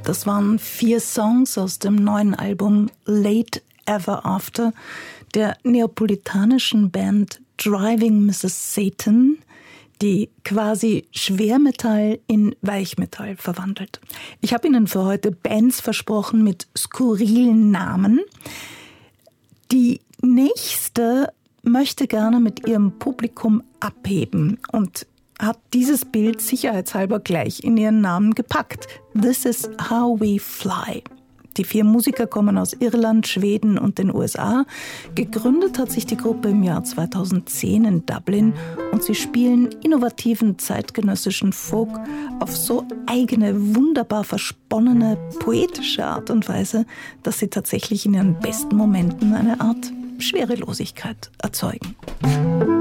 Das waren 4 Songs aus dem neuen Album Late Ever After der neapolitanischen Band Driving Mrs. Satan, die quasi Schwermetall in Weichmetall verwandelt. Ich habe Ihnen für heute Bands versprochen mit skurrilen Namen. Die nächste möchte gerne mit ihrem Publikum abheben und hat dieses Bild sicherheitshalber gleich in ihren Namen gepackt. This is how we fly. Die 4 Musiker kommen aus Irland, Schweden und den USA. Gegründet hat sich die Gruppe im Jahr 2010 in Dublin und sie spielen innovativen zeitgenössischen Folk auf so eigene, wunderbar versponnene, poetische Art und Weise, dass sie tatsächlich in ihren besten Momenten eine Art Schwerelosigkeit erzeugen.